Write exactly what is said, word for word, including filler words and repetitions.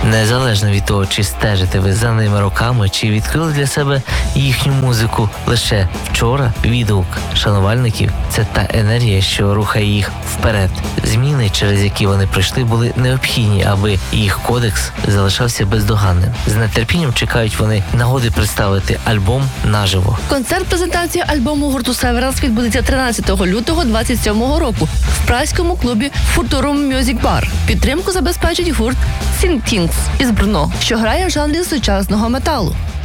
Незалежно від того, чи стежите ви за ними роками, чи відкрили для себе їхню музику лише вчора, відгук шанувальників – це та енергія, що рухає їх вперед. Зміни, через які вони пройшли, були необхідні, аби їх кодекс залишався бездоганним. З нетерпінням чекають вони нагоди представити альбом наживо. Концерт-презентація альбому гурту Severance відбудеться тринадцятого лютого двадцять сьомого року в празькому клубі Futurum Music Bar. Підтримку забезпечить гурт Synthings із Брно, що грає в жанрі сучасного металу.